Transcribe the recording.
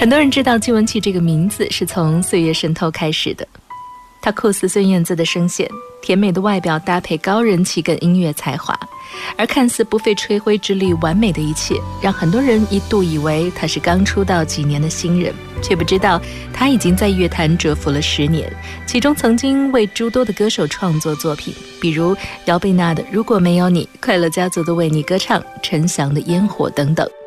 很多人知道季文琪这个名字是从《岁月渗透》开始的，她酷似孙燕姿的声线，甜美的外表搭配高人气跟音乐才华，而看似不费吹灰之力完美的一切，让很多人一度以为她是刚出道几年的新人，却不知道她已经在乐坛蛰伏了10年，其中曾经为诸多的歌手创作作品，比如姚贝娜的《如果没有你》，快乐家族的《为你歌唱》，陈翔的《烟火》等等。